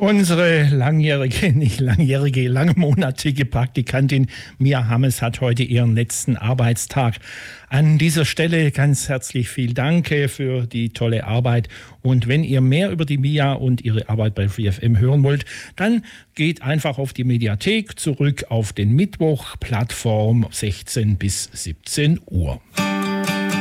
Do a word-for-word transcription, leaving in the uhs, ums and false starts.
Unsere langjährige, nicht langjährige, langmonatige Praktikantin Mia Hammes hat heute ihren letzten Arbeitstag. An dieser Stelle ganz herzlich viel Dank für die tolle Arbeit. Und wenn ihr mehr über die Mia und ihre Arbeit bei Free F M hören wollt, dann geht einfach auf die Mediathek, zurück auf den Mittwoch, Plattform sechzehn bis siebzehn Uhr.